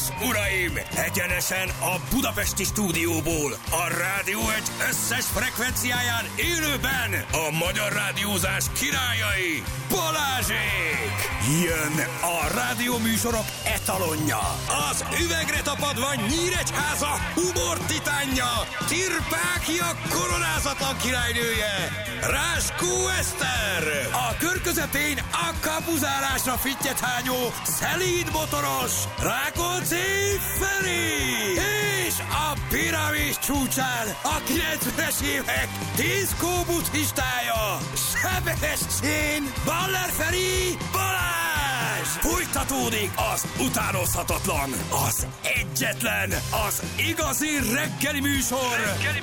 uraim! Egyenesen a budapesti stúdióból, a Rádió Egy összes frekvenciáján élőben a magyar rádiózás királyai, Balázsék! Jön a rádióműsorok etalonja, az üvegre tapadva Nyíregyháza humor titánja, Tirpákia koronázatlan királynője, Ráskó Eszter! A kör közepén a kapuzárásra fittyet hányó, szelíd motoros, Rákóczi Feri! És a piramis csúcsán a 90-es évek diszkó buddhistája, Sebestyén Baller Feri Balázs! Folytatódik az utánozhatatlan, az egyetlen, az igazi reggeli műsor,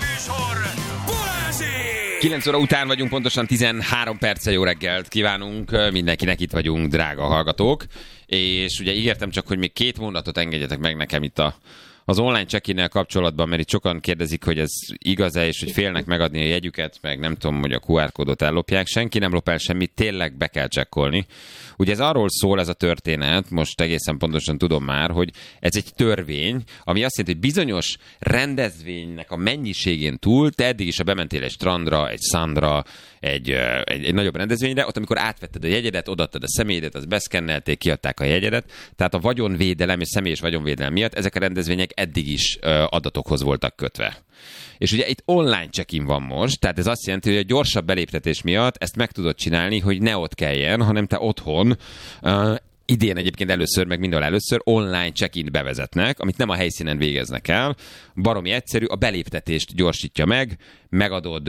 Balázsék! 9 óra után vagyunk, pontosan 13 perccel jó reggelt kívánunk mindenkinek, itt vagyunk, drága hallgatók. És ugye ígértem csak, hogy még 2 mondatot engedjetek meg nekem itt az online check-innel kapcsolatban, mert itt sokan kérdezik, hogy ez igaz-e, és hogy félnek megadni a jegyüket, meg nem tudom, hogy a QR kódot ellopják. Senki nem lop el semmit, tényleg be kell csekkolni. Ugye ez arról szól ez a történet, most egészen pontosan tudom már, hogy ez egy törvény, ami azt jelenti, hogy bizonyos rendezvénynek a mennyiségén túl, te eddig is, ha bementél egy strandra, egy szandra, egy nagyobb rendezvényre, ott amikor átvetted a jegyedet, odaadtad a személyedet, azt beszkennelték, kiadták a jegyedet, tehát a vagyonvédelem és személyes vagyonvédelem miatt ezek a rendezvények eddig is adatokhoz voltak kötve. És ugye itt online check-in van most, tehát ez azt jelenti, hogy a gyorsabb beléptetés miatt ezt meg tudod csinálni, hogy ne ott kelljen, hanem te otthon, idén egyébként először, meg mindenhol először online check-in bevezetnek, amit nem a helyszínen végeznek el. Baromi egyszerű, a beléptetést gyorsítja meg, megadod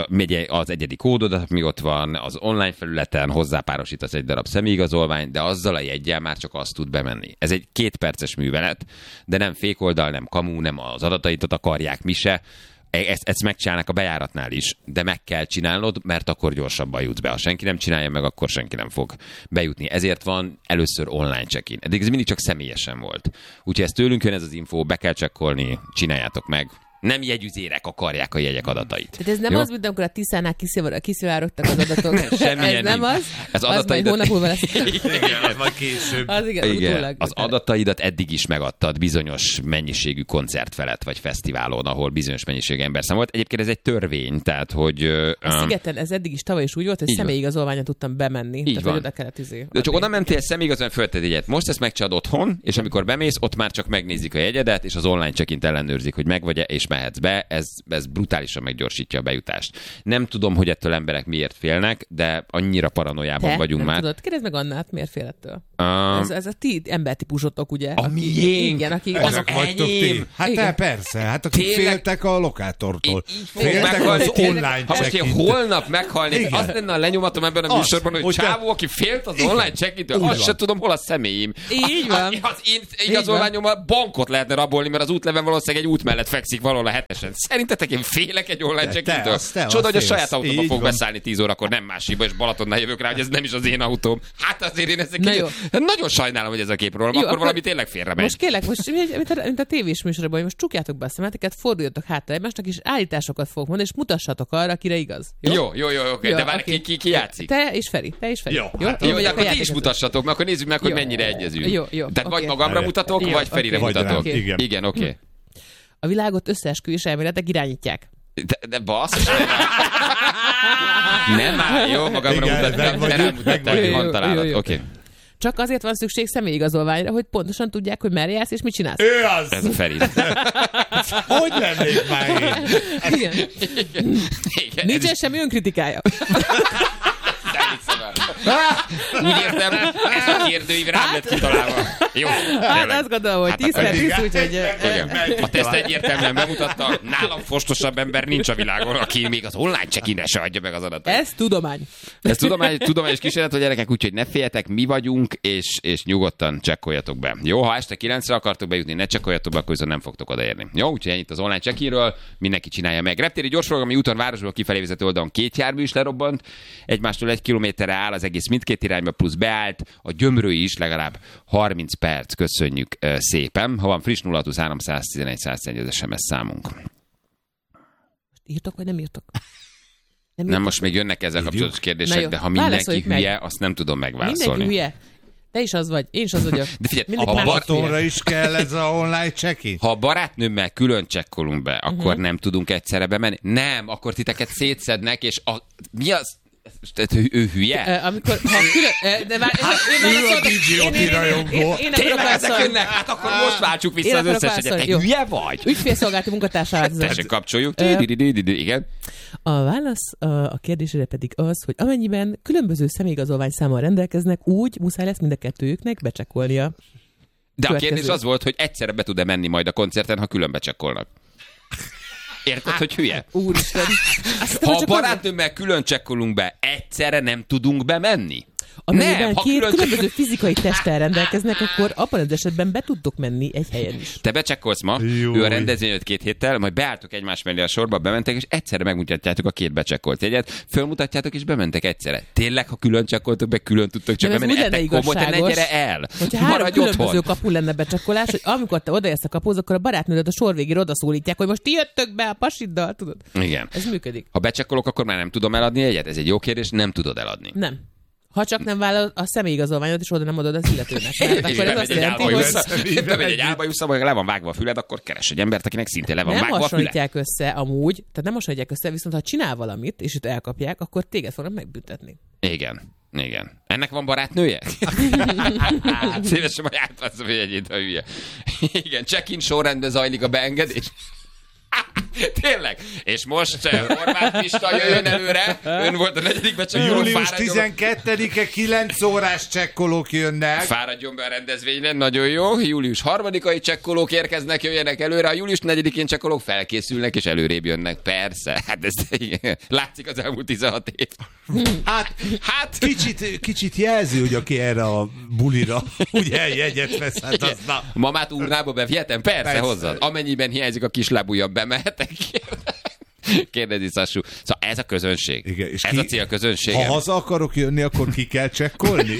az egyedi kódodat, ami ott van az online felületen, hozzápárosítasz egy darab személyigazolványt, de azzal a jeggyel már csak azt tud bemenni. Ez egy 2 perces művelet, de nem fékoldal, nem kamu, nem az adataidat akarják, mi se. Ezt megcsinálnak a bejáratnál is, de meg kell csinálnod, mert akkor gyorsabban jutsz be. Ha senki nem csinálja meg, akkor senki nem fog bejutni. Ezért van először online check-in. Eddig ez mindig csak személyesen volt. Úgyhogy ez tőlünk jön ez az info, be kell csekkolni, csináljátok meg. Nem jegyüzérek akarják a jegyek adatait. Tehát ez nem az, mint amikor a Tiszánál kiszivárogtak az adatok. Semmilyen ez nem nincs. az majd hónap múlva lesz. Igen, az majd később. Az igen. Az adataidat eddig is megadtad bizonyos mennyiségű koncert felett, vagy fesztiválon, ahol bizonyos mennyiségű emberszám volt. Egyébként ez egy törvény, tehát hogy... A Szigeten ez eddig is tavaly is úgy volt, hogy személyigazolványon tudtam bemenni. Így tehát van. oda kellett de csak oda mentél személyigazolvány, fölted egyet. Most ezt megcsinálod otthon, és amikor bemész, ott már csak megnézik a jegyedet, és az online check-int ellenőrzik, hogy megvagy-e, és mehetsz be. Ez brutálisan meggyorsítja a bejutást. Nem tudom, hogy ettől emberek miért félnek, de annyira paranoiában vagyunk már. Tudod, kérdezd meg Annát, miért fél ettől? Ez a ti embertípusotok, ugye? A miénk. Igen, akik... Azok vagytok ti. Hát persze, hát akik féltek a lokátortól. Féltek az online ha most én holnap meghalnék, Igen. az lenne a lenyomatom ebben a műsorban, hogy csávó, aki félt az online check-intől, azt se tudom, hol a személyim. Így van. Az én igazolványommal bankot lehetne rabolni, mert az útleven valószínűleg egy út mellett fekszik valahol a 7-esen. Szerintetek én félek egy online check-intől? Csoda, hogy a saját autóba fog beszállni 10 órakor, nem másiba, és Balatonnál jövök rá, hogy ez nem is az én autóm. Hát azért én nagyon sajnálom, hogy ez a kép rólam, akkor valami tényleg félre megy. Most kérlek, mint a tévés műsorban, hogy most csukjátok be a szemeteket, forduljatok hátra egymásnak, és állításokat fogok mondani, és mutassatok arra, akire igaz. Jó, oké. De várj, ki játszik? Te és Feri. Jó, de akkor ti is mutassatok, mert akkor nézzük meg, hogy mennyire egyezünk. Tehát vagy magamra mutatok, vagy Ferire mutatok. Igen, oké. A világot összeesküvés elméletek irányítják. De basz. Nem áll, jó, magamra mutatok. Oké. Csak azért van szükség személyigazolványra, hogy pontosan tudják, hogy merre jársz és mit csinálsz. Ő az! Ez a Feri. Hogy lennék már én? Igen. Nincsen semmi önkritikája. Úgy értem, ez a kérdőív rám lett kitalálva. Jó, hát azt gondolom, hogy 10/10, úgyhogy... A teszt egyértelműen bemutatta, nálam fostosabb ember nincs a világon, aki még az online check-inre se adja meg az adatot. Ez tudomány. Ez tudományos kísérlet, hogy gyerekek, úgyhogy ne féljetek, mi vagyunk, és nyugodtan csekkoljatok be. Jó, ha este 9-re akartok bejutni, ne csekkoljatok be, akkor viszont nem fogtok odaérni. Jó, úgyhogy ennyit az online check-inről, mindenki csinálja meg. Reptéri gyorsforgalmi úton városból kifelé vezető oldalon 2 jármű is lerobbant, egymástól 1 kilométerre áll az egész mindkét irányba, plusz beállt, a Gyömrői is legalább 30 perc, köszönjük szépen. Ha van friss 0623 111 111 az SMS számunk. Írtok, vagy nem írtok? Nem, most még jönnek ezzel kapcsolatos kérdések, de ha mindenki hülye, azt nem tudom megválaszolni. Mindenki hülye. Te is az vagy, én is az vagyok. De figyelj, A Balatonra is kell ez a online check-in? Ha a barátnőmmel külön csekkolunk be, akkor nem tudunk egyszerre bemenni? Nem, akkor titeket szétszednek, és mi az? Ő hülye? Amikor, ha külön... De várj, Ő a DJ-oti rajongó. Tényleg ezek jönnek? Hát akkor most váltsuk vissza az összeset. Te hülye vagy? Ügyfélszolgálati munkatársával. Tessék, kapcsoljuk. Igen. A válasz a kérdésére pedig az, hogy amennyiben különböző személyigazolványszámmal rendelkeznek, úgy muszáj lesz mind a kettőjüknek becsekkolnia. De a kérdés az volt, hogy egyszerre be tud-e menni majd a koncerten, ha külön becsekkolnak. Érted, hogy hülye? Úristen. Ha a barátnőmmel külön csekkolunk be, egyszerre nem tudunk bemenni? Amennyiben két különböző fizikai testtel rendelkeznek, akkor abban az esetben be tudtok menni egy helyen is. Te becsekkolsz ma, ő a rendezvény 2 héttel, majd beálltok egymás mellé a sorba, bementek, és egyszerre megmutatjátok a két becsekkolt jegyet, fölmutatjátok, és bementek egyszerre. Tényleg, ha külön csekkoltok be, külön tudtok csak bemenni, ettek komoly, te ne gyere el. Hogyha 3 különböző kapu lenne becsekkolás, hogy amikor te odaérsz a kapuhoz, akkor a barátnődet a sor végére odaszólítják, hogy most ti jöttök be a pasiddal, tudod? Igen. Ez működik. Ha becsekkolok, akkor már nem tudom eladni egyet? Ez egy jó kérdés, nem tudod eladni. Nem. Ha csak nem vállal a személyigazolványot, és oda nem adod az illetőnek. Mert akkor ez azt jelenti, hogy... Bemegy egy álbajusz, ahol le van vágva a füled, akkor keres egy embert, akinek szintén le van nem vágva a füle. Nem hasonlítják össze amúgy, tehát nem hasonlítják össze, viszont ha csinál valamit, és itt elkapják, akkor téged fognak megbüntetni. Igen. Ennek van barátnője? Szívesen majd átveszem, hogy egyébként a hülye. Igen, check-in sorrendben zajlik a beengedés. Tényleg. És most Horváth Pista jöjjön előre. Ön volt a 4. becsekkoló. Július 12-e 9 órás csekkolók jönnek. Fáradjon be a rendezvényre, nagyon jó. Július 3-ai csekkolók érkeznek, jöjjenek előre. A július 4-én csekkolók felkészülnek, és előrébb jönnek. Persze. Hát ez látszik az elmúlt 16 év. Hát kicsit jelzi, hogy aki erre a bulira ugye jegyet vesz, hát az na. Mamát urnába bevihetem? Persze, hozzad. Amennyiben hiányzik a kislábújabb, bemehetek. Kérdezi Sassú. Szóval ez a közönség. Igen, és ez a cél közönség. Ha haza akarok jönni, akkor ki kell csekkolni?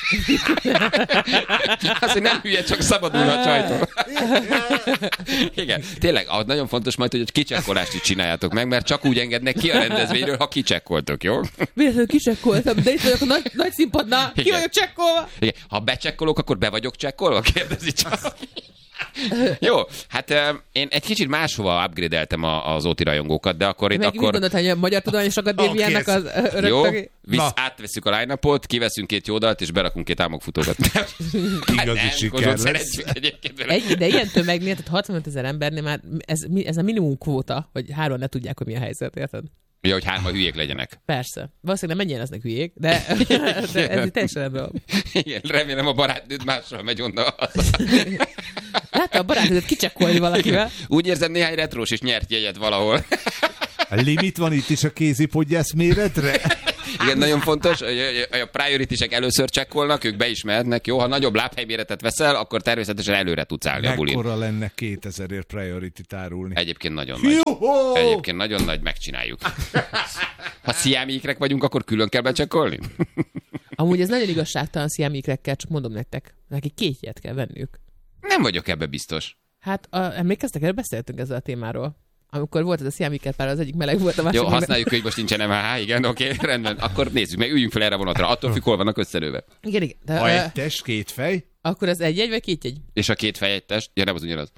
Azt, hogy nem hülye, csak szabadulna a csajtól. Igen. Tényleg, az nagyon fontos majd, hogy kicsekkolást is csináljátok meg, mert csak úgy engednek ki a rendezvényről, ha kicsekkoltok, jó? Véletlenül kicsekkoltam, de itt vagyok a nagy színpadnál. Ki vagyok csekkolva? Igen. Ha becsekkolok, akkor be vagyok csekkolva? Kérdezi csak. Jó, hát én egy kicsit máshova upgrade-eltem az OTI rajongókat, de akkor itt akkor... Mit hogy a Magyar Tudományos Akadémiának az öröktagi? Átveszünk a line-upot, kiveszünk 2 jó dalt, és berakunk 2 ámokfutókat. Igazi siker lesz. De ilyen tömegnél, tehát 65 000 embernél már ez a minimum kvóta, hogy 3 ne tudják, hogy mi a helyzet, érted? Ja, hogy 3 hülyék legyenek. Persze. Valószínűleg nem mennyien lesznek hülyék, de ez itt teljesen ebben van. Igen, remélem a barátnőd másra megy onnan haza. Látta a barátnődet kicsekkolni valakivel? Úgy érzem, néhány retrós is nyert jegyet valahol. A limit van itt is a kézipodgyász méretre? Igen, nagyon fontos, hogy a priority-sek először csekkolnak, ők be is mehetnek. Jó, ha nagyobb lábhelyméretet veszel, akkor természetesen előre tudsz állni a bulin. Mekkora lenne 2000-ért priority-t árulni? Egyébként nagyon nagy. Egyébként nagyon nagy, megcsináljuk. Ha sziámiikrek vagyunk, akkor külön kell becsekkolni? Amúgy ez nagyon igazságtalan sziámiikrekkel, csak mondom nektek. Nekik 2 ilyet kell venniük. Nem vagyok ebbe biztos. Hát emlékeztek, erről beszéltünk ezzel a témáról. Amikor volt ez a sziámiker pár, az egyik meleg volt, a másik. Jó, használjuk, hogy most nincsen MHH, igen, oké, rendben. Akkor nézzük meg, üljünk fel erre vonatra. Attól függ, hol vannak összelőve. Igen. De, ha egy test, 2 fej? Akkor az 1 jegy, vagy 2 jegy? És a 2 fej egy test? Ja, nem az ugyanaz.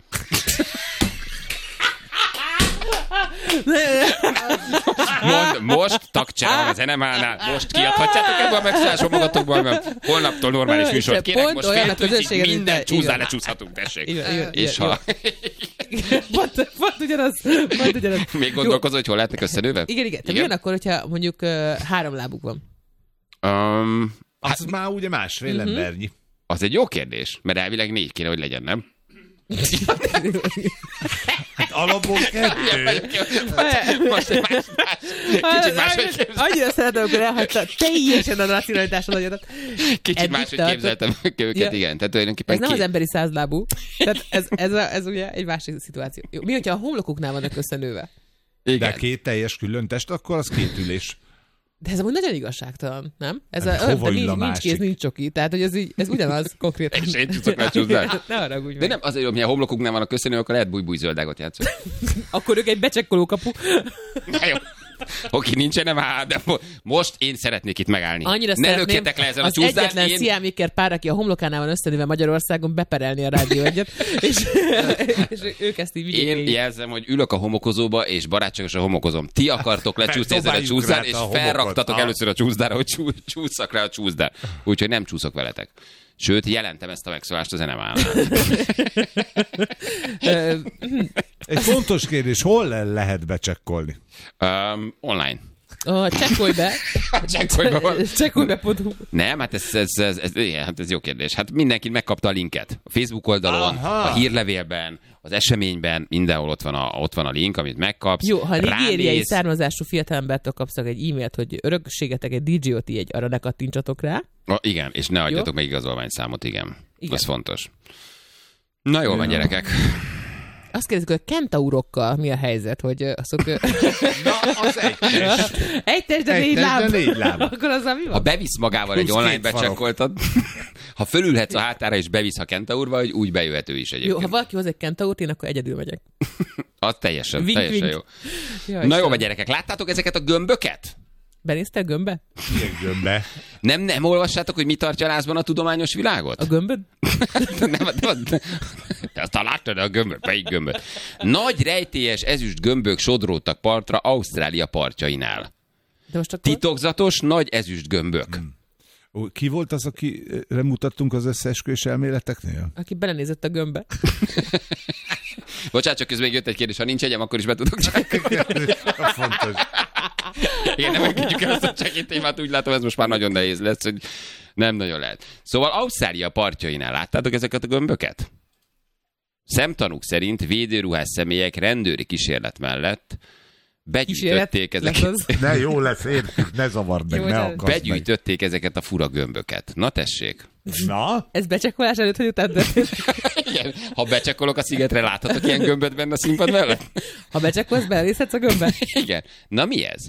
Most tagcsere van az NMH-nál. Most kiadhatjátok ebből a megszállásból magatokból, mert holnaptól normális műsort kérek. Most fél tűzig minden csúszál lecsúszhatunk, tessék. És ha... Pont ugyanaz. Még gondolkozol, hogy hol lehetnek összenőve? Igen. Te milyen akkor, hogyha mondjuk 3 lábuk van? Az már ugye másfél embernyi. Az egy jó kérdés, mert elvileg 4 kéne, hogy legyen, nem? Hát alapból 2. Most egy kicsit máshogy képzeltem. Annyira szeretem, akkor elhagyta teljesen a racionalitásod agyadat. Kicsit máshogy képzeltem őket, igen. Tehát tulajdonképpen ez nem az emberi 100 lábú. Tehát ez ugye egy másik szituáció. Jó, mi, hogyha a homlokuknál vannak összenőve? Igen. De 2 teljes külön test, akkor az 2 ülés. De ez amúgy nagyon igazságtalan, nem? Ez nincs kéz, nincs csoki. Tehát, hogy ez ugyanaz konkrétan. És én tudok lecsúszni. Ne haragudj meg. De nem azért, hogy a homlokuknál van a köszönő, akkor lehet búj-búj zöldágot játszani. Akkor ők egy becsekkoló kapu. Na jó. Oké, nincsen, nem áll, de most én szeretnék itt megállni. Annyira ne lökjetek le ezen a az csúszdán. egyetlen sziámiker pár, aki a homlokánál van összenőve Magyarországon, beperelni a Rádió Egyet, és ők ezt így vigyék Én végig. jelzem, hogy ülök a homokozóba, és barátságosan homokozom. Ti akartok lecsúszni ezen a csúszdán, és felraktatok először a csúszdára, hogy csúszszak rá a csúszdán. Úgyhogy nem csúszok veletek. Sőt, jelentem ezt a megszólást a zenemálnál. Egy fontos kérdés, hol lehet becsekkolni? Online. Csekkolj be. Csekkolj be.hu. Nem, hát ez jó kérdés. Hát mindenki megkapta a linket. A Facebook oldalon, a hírlevélben, az eseményben, mindenhol ott van a link, amit megkapsz. Jó, ha nigériai származású fiatalembertől kapsz egy e-mailt, hogy örökségetek egy DJOT egy, arra ne kattintsatok rá. Igen, és ne adjatok meg igazolványszámot, igen. Az fontos. Na jól van, gyerekek. Azt kérdezik, hogy a kentaurokkal mi a helyzet, hogy azok... Na, az egy test. Egy test, de négy láb. Akkor az mi van? Ha bevisz magával egy Plusz online két farok. becsekkoltad, ha fölülhetsz a hátára és bevisz a kentaurba, hogy úgy bejöhet ő is egyébként. Jó, ha valaki hoz egy kentaurt, én akkor egyedül megyek. Az teljesen Wink, jó. wink. Jaj, Na jó, Istenem. vagy gyerekek, láttátok ezeket a gömböket? Benéztél gömbbe? Ilyen gömbbe. Nem olvassátok, hogy mi tartja lázban a tudományos világot? A gömböd? nem. Aztán láttad a gömböt, melyik gömböt? Nagy rejtélyes ezüst gömbök sodródtak partra Ausztrália partjainál. De most akkor... Titokzatos nagy ezüst gömbök. Ki volt az, akire mutattunk az összeesküvés elméleteknél? Aki belenézett a gömbbe. Bocsánat, csak közben még jött egy kérdés, ha nincs egyem, akkor is be tudok csekkolni. Fontos. Igen, nem engedjük el ezt a csekki témát, úgy látom, ez most már nagyon nehéz lesz, hogy nem nagyon lehet. Szóval Ausztrália partjainál láttátok ezeket a gömböket? Szemtanúk szerint védőruhás személyek rendőri kísérlet mellett begyűjtötték ezeket. Ne, jó lesz, értjük, ne zavard meg, Jó, ne de- akasd meg. Begyűjtötték ezeket a fura gömböket. Na tessék. Na? Ez becsekkolás előtt, hogy utána történt? Igen. Ha becsekkolok a szigetre, láthatok ilyen gömböt benne a színpad mellett? Ha becsekkolsz, belenézhetsz a gömbbe? Igen. Na mi ez?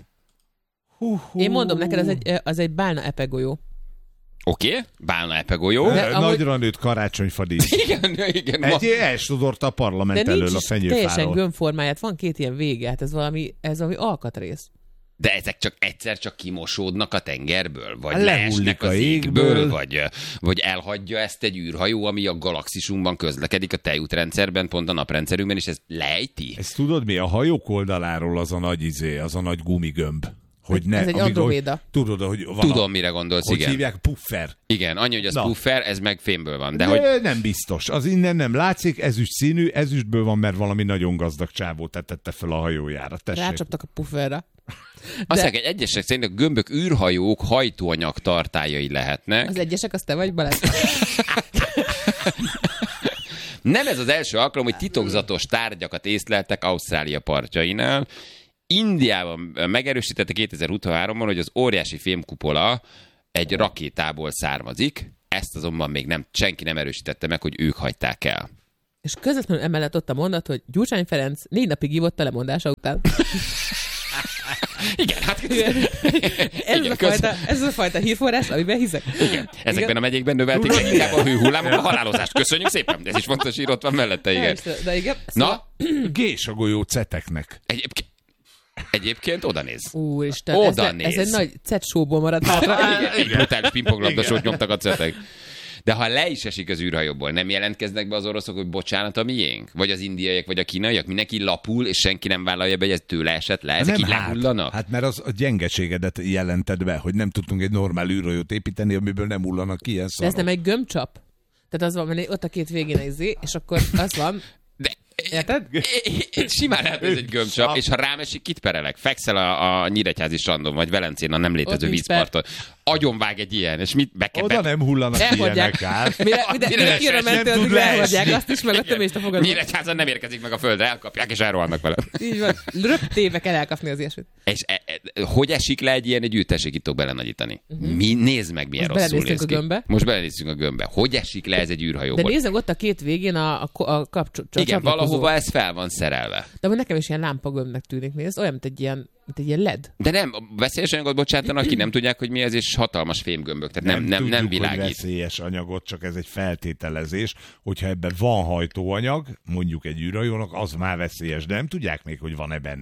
Én mondom neked, az egy bálna epegolyó. Oké, bálna epegolyó. De amúgy- Nagyra nőtt karácsonyfadísz. Igen. Egy elsodorta a parlament De elől nincs a is teljesen fenyőfáról. gömbformáját, van két ilyen vége, hát ez valami alkatrész. De ezek csak egyszer csak kimosódnak a tengerből? Vagy Lehullik leesnek a az égből. égből? Vagy elhagyja ezt egy űrhajó, ami a galaxisunkban közlekedik, a tejútrendszerben, pont a naprendszerünkben, és ez lejti? Ezt tudod mi? A hajók oldaláról az a nagy az a nagy gumigömb. Hogy ne, Ez egy Androméda. Tudod, hogy van Tudom, mire gondolsz, hogy igen. hívják? Puffer. Igen, annyi, hogy az Na. puffer, ez meg fémből van. De De hogy nem biztos. Az innen nem látszik, ezüst színű, ezüstből van, mert valami nagyon gazdag csávó tette fel a hajójára. Tessék. Rácsaptak a pufferre. azt mondják, egy egyesek szerint a gömbök űrhajók hajtóanyag tartályai lehetnek. Az egyesek, az te vagy, Balázs? Nem ez az első alkalom, hogy titokzatos tárgyakat észleltek Ausztrália partjainál. Indiában megerősítette 2023-ban, hogy az óriási fémkupola egy rakétából származik. Ezt azonban még senki nem erősítette meg, hogy ők hagyták el. És közvetlenül emellett ott a mondat, hogy Gyurcsány Ferenc 4 napig ívott a lemondása után. Igen, hát Ez a fajta hírforrás, amiben hiszek. igen. Ezekben a megyékben növelték leginkább a hőhullámok a halálozást. Köszönjük szépen. Ez is fontos, ír ott van mellette, igen. De igen. Na, Gés a golyó ceteknek. egyébként oda néz. Úristen, Oda ez néz. egy nagy cetsóból maradt hátra. Egy brutális pingponglabdasót nyomtak a cetek. De ha le is esik az űrhajóból, nem jelentkeznek be az oroszok, hogy bocsánat, a miénk? Vagy az indiaiak, vagy a kínaiak? Mindenki lapul, és senki nem vállalja be, hogy ez tőle esett le? Ezek így lehullanak? Hát mert az a gyengeségedet jelented be, hogy nem tudtunk egy normál űrhajót építeni, amiből nem hullanak ki ilyen De szarok. ez nem egy gömbcsap? Tehát az van, mert ott a két végén egy zé, és akkor az van. De Érted? simán lehet, ez egy gömbcsap, és ha rám esik, kit perelek? Fekszel a Nyíregyházi strandon, vagy Velencén, a nem létező Ott nincs vízparton. Agyonvág egy ilyen, és mit Oda nem hullanak Elhagyják. ilyenek át. Mire kijön a mentő, addig elhagyják azt is, meg a tömést a fogadon. Nyíregyházan nem érkezik meg a földre, elkapják, és elrohannak vele. Így van. Röptéve kell elkapni az ilyesmit. És hogy esik le egy ilyen egy űrtessék, itt tudok belenagyítani? Nézd meg, milyen Most rosszul belenéztünk néz a ki. gömbbe. Most belenézünk a gömbbe. Hogy esik le ez egy De űrhajóból? nézzük ott a két végén a kapcsolat. Igen, valahova ez fel van szerelve. De amúgy nekem is ilyen lámpagömbnek tűnik, nézd, olyan, mint egy ilyen LED. De nem, veszélyes anyagot bocsátanak ki, nem tudják, hogy mi ez, és hatalmas fémgömbök, tehát nem tudjuk, hogy világít. veszélyes anyagot, csak ez egy feltételezés, hogyha ebben van hajtóanyag, mondjuk egy űrhajónak, az már veszélyes, de nem tudják még, hogy van-e benne.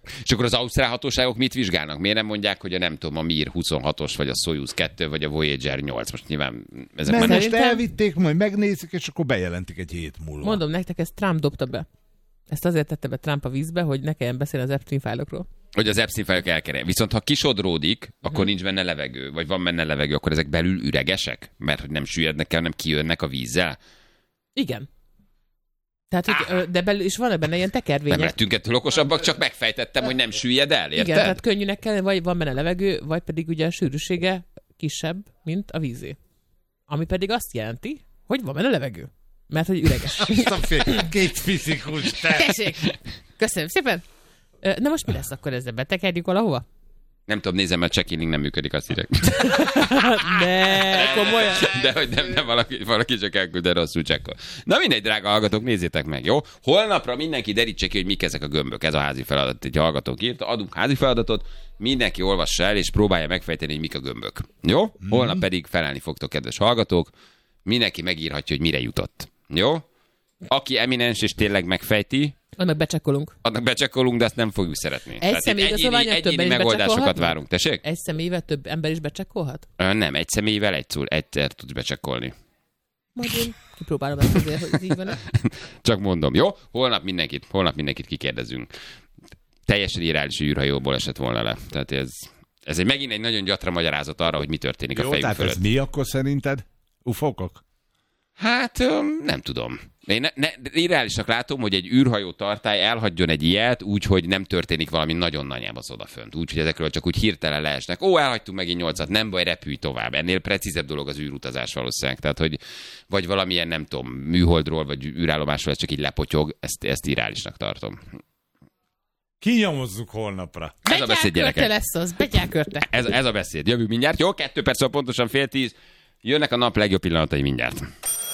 És akkor az ausztrál hatóságok mit vizsgálnak? Miért nem mondják, hogy a Mir 26-os, vagy a Soyuz 2, vagy a Voyager 8? Most nyilván ezek Mert már... most elvitték, majd megnézik, és akkor bejelentik egy hét múlva. Mondom nektek, ezt Trump dobta be. Ezt azért tette be Trump a vízbe, hogy ne kelljen beszélni az Epstein fájlokról. Hogy az Epstein fájlok elkerül. Viszont ha kisodródik, akkor nincs benne levegő, vagy van benne levegő, akkor ezek belül üregesek? Mert hogy nem süllyednek el, hanem kijönnek a vízzel? Igen. Tehát, hogy, de belül is van benne ilyen tekervények. Nem lettünk ettől okosabbak, csak megfejtettem, hogy nem süllyed el, érted? Igen, tehát könnyűnek kell, vagy van benne levegő, vagy pedig ugye a sűrűsége kisebb, mint a vízé. Ami pedig azt jelenti, hogy van benne levegő. Mert hogy üreges. Két fizikus, te! Tessék! Köszönöm szépen! Na most mi lesz akkor ezzel? Betekerjük valahova? Nem tudom, nézem, mert check-in nem működik, azt írják. De komolyan. De hogy nem valaki csak elküld, de rosszul csekkol. Na mindegy, drága hallgatók, nézzétek meg, jó? Holnapra mindenki derítse ki, hogy mik ezek a gömbök. Ez a házi feladat. Egy hallgatók írta, adunk házi feladatot, mindenki olvassa el, és próbálja megfejteni, hogy mik a gömbök. Jó? Holnap pedig felelni fogtok, kedves hallgatók. Mindenki megírhatja, hogy mire jutott. Jó? Aki eminens és tényleg megfejti, annak becsekkolunk, de azt nem fogjuk szeretni. Egy személyigazolványat többen is megoldásokat becsekkolhatnak? várunk. Tessék? Egy személyvel több ember is becsekkolhat? Nem, egy személyvel egyszer tudsz becsekkolni. Majd én kipróbálom ezt azért, hogy ez így van. Csak mondom, jó? Holnap mindenkit kikérdezünk. Teljesen irreális, hogy űrhajóból esett volna le. Tehát ez megint egy nagyon gyatra magyarázat arra, hogy mi történik a fejünk tehát fölött. ez mi akkor szerinted? Ufókok? Hát nem tudom. Én irreálisnak látom, hogy egy űrhajó tartály elhagyjon egy ilyet úgy, hogy nem történik valami nagyon nagyjából odafönt. Úgy, hogy ezekről csak úgy hirtelen leesnek. Elhagytunk megint 8-at, nem baj, repülj tovább. Ennél precízebb dolog az űrutazás valószínűleg. Tehát, hogy vagy valamilyen, nem tudom, műholdról, vagy űrállomásról ez csak így lepotyog, ezt irreálisnak tartom. Kinyomozzuk holnapra. Ez a beszéd, gyerekek. lesz az, betyárkörte. Ez a beszéd. Jövő mindjárt. Jó, 2 perc, pontosan 9:30. Jönnek a nap legjobb pillanatai mindjárt.